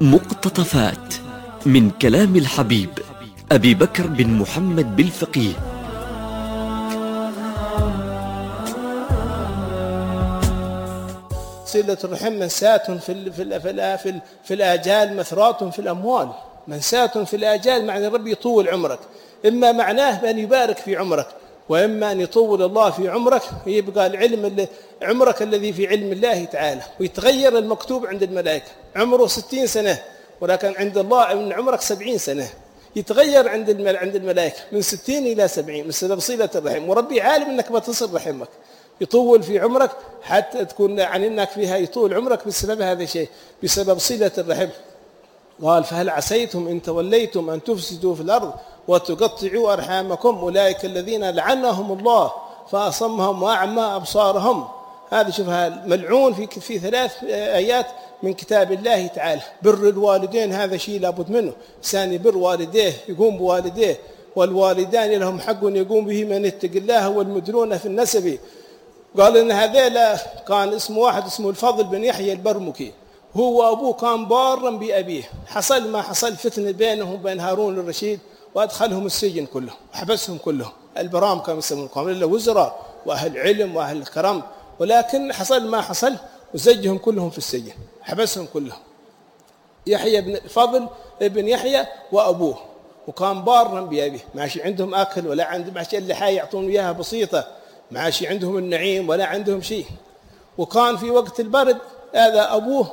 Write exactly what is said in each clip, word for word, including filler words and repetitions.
مقتطفات من كلام الحبيب أبي بكر بن محمد بالفقيه. صلة الرحم منساة في ال في ال في ال في, ال في الآجال، مثراة في الأموال. منساة في الآجال معنى ربي يطول عمرك، إما معناه بأن يبارك في عمرك، وإما أن يطول الله في عمرك ويبقى العلم اللي عمرك الذي في علم الله تعالى، ويتغير المكتوب عند الملائكة. عمره ستين سنة ولكن عند الله من عمرك سبعين سنة، يتغير عند عند الملائكة من ستين إلى سبعين بسبب صلة الرحم. وربي عالم أنك بتصل رحمك، يطول في عمرك حتى تكون عن أنك فيها يطول عمرك بسبب هذا الشيء، بسبب صلة الرحم. قال: فهل عسيتم إن توليتم أن تفسدوا في الأرض وتقطعوا أرحامكم أولئك الذين لعنهم الله فأصمهم وأعمى أبصارهم. هذا شوفها ملعون في في ثلاث آيات من كتاب الله تعالى. بر الوالدين هذا شيء لابد منه، ثاني بر والديه يقوم بوالديه، والوالدان لهم حق يقوم به من اتق الله والمدرون في النسب. قال إن هذا كان اسمه واحد اسمه الفضل بن يحيى البرمكي، هو وأبوه كان بارا بأبيه. حصل ما حصل فتنة بينهم وبين هارون الرشيد، وأدخلهم السجن كلهم وحبسهم كلهم. البرام كانوا يسمون قوم إلا وزراء وأهل علم وأهل كرم، ولكن حصل ما حصل وزجهم كلهم في السجن، حبسهم كلهم. يحيى بن الفضل ابن يحيى وأبوه، وكان بارا بأبيه، ماشي عندهم أكل ولا عندهم ماشي إلا حاجة يعطون إياها بسيطة، ماشي عندهم النعيم ولا عندهم شيء. وكان في وقت البرد هذا أبوه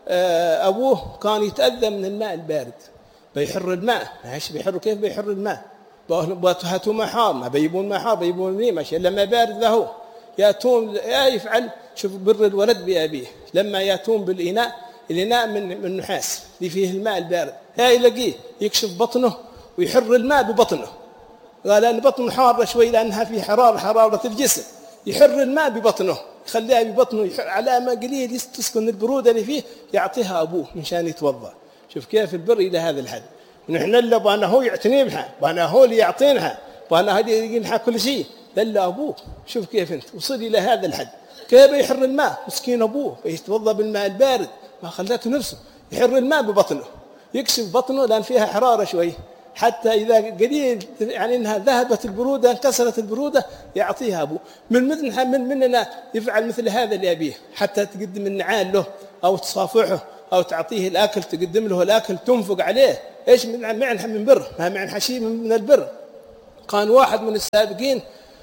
أبوه كان يتأذى من الماء البارد، بيحر الماء ماشي بيحر كيف بيحر الماء، باتهاتوا ما حار ما بيبون ما حار بيبون مني ماشي إلا ما بارد له. يأتون يا يفعل شوف بر الولد بأبيه، لما يأتون بالإناء الإناء من من نحاس اللي فيه الماء البارد، ها يلاقيه يكشف بطنه ويحر الماء ببطنه. قال أن بطنه حارة شوي لأنها في حرارة حرارة الجسم، يحر الماء ببطنه يخليها ببطنه على ما قليل تسكن البرودة اللي فيه، يعطيها أبوه منشان يتوضأ. شوف كيف البر إلى هذا الحد. ونحن اللي بأنه هو يعتني بها، بأنه هو اللي يعطينها، بأنه هذه يجينها كل شيء، للا أبوه. شوف كيف أنت وصل إلى هذا الحد، كيف يحر الماء مسكين أبوه يتوضأ بالماء البارد، ما خلته نفسه يحر الماء ببطنه يكشف بطنه لأن فيها حرارة شوي، حتى إذا قليل يعني إنها ذهبت البرودة انكسرت البرودة يعطيها أبوه. من مثل من مننا يفعل مثل هذا لأبيه، حتى تقدم النعال له أو تصافحه أو تعطيه الأكل، تقدم له الأكل تنفق عليه. إيش من معنى من بر؟ ما معنى حشيم من البر. كان واحد من السابقين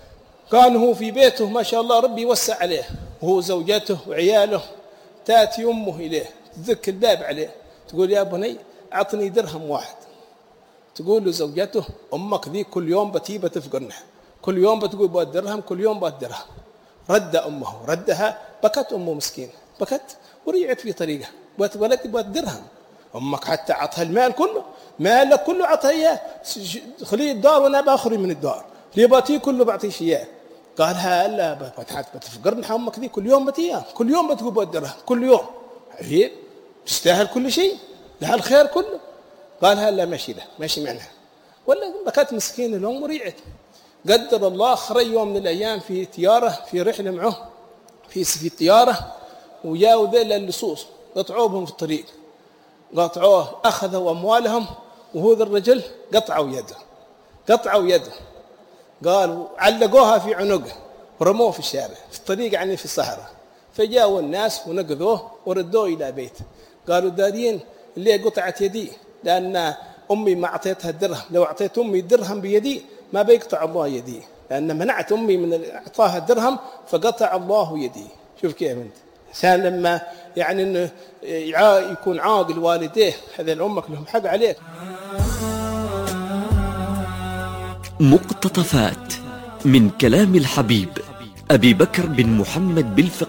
كان هو في بيته ما شاء الله ربي يوسع عليه، وهو زوجته وعياله، تأتي أمه إليه تذك الباب عليه تقول: يا بني أعطني درهم واحد. تقول له زوجته: أمك ذي كل يوم بتيبة تفقرنا، كل يوم بتقول بات درهم، كل يوم بات درهم. رد أمه ردها، بكت أمه مسكين بكت ورجعت في طريقها، بات ولدي بات درهم. أمك حتى عطها المال كله، مالك كله عطها إياه، خليه الدار وأنا بأخري من الدار، ليه باتيه كله بعطيش إياه. قال: هلا بتفقرنا أمك ذي كل يوم بتيها، كل يوم بتقول بات درهم كل يوم، عيب تستاهل كل شيء، لها الخير كله. قال: هلا ماشي له ماشي معناها، ولا بكت مسكين الأم ورجعت. قدر الله خرج يوم من الأيام في تيارة في رحلة معه في في التيارة، وجاءوا ذيل اللصوص قطعوهم في الطريق، قطعوه أخذوا أموالهم، وهذا الرجل قطعوا يده قطعوا يده قالوا علقوها في عنقه ورموه في الشارع في الطريق يعني في الصحراء. فجاءوا الناس ونقذوه وردوه إلى بيت. قالوا: دارين اللي قطعت يدي لأن أمي ما أعطيتها الدرهم، لو أعطيت أمي الدرهم بيدي ما بيقطع الله يدي، لأن منعت أمي من إعطاها الدرهم فقطع الله يدي. شوف كيف أنت إنسان لما يعني إنه يكون عاقل والديه، هذا الأمك لهم حق عليك. مقتطفات من كلام الحبيب أبي بكر بن محمد بالفقيه.